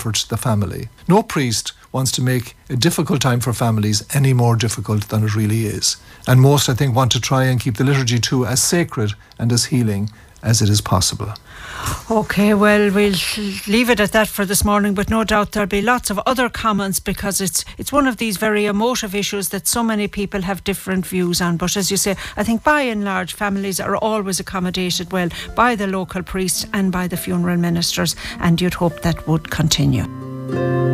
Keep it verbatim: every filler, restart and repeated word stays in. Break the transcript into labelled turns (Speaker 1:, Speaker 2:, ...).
Speaker 1: comfort the family. No priest wants to make a difficult time for families any more difficult than it really is. And most, I think, want to try and keep the liturgy too as sacred and as healing as it is possible.
Speaker 2: Okay, well, we'll leave it at that for this morning, but no doubt there'll be lots of other comments, because it's it's one of these very emotive issues that so many people have different views on. But as you say, I think by and large families are always accommodated well by the local priest and by the funeral ministers, and you'd hope that would continue.